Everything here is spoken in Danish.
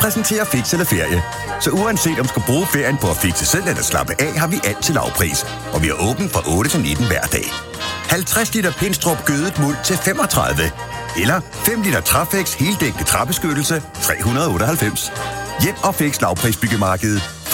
præsenterer Fix eller Ferie. Så uanset om du skal bruge ferien på at fikse selv eller slappe af, har vi altid lavpris. Og vi er åben fra 8 til 19 hver dag. 50 liter Pinstrup gødet muld til 35. Eller 5 liter Trafex heldækkende træbeskyttelse 398. Hjem og Fix lavprisbyggemarkedet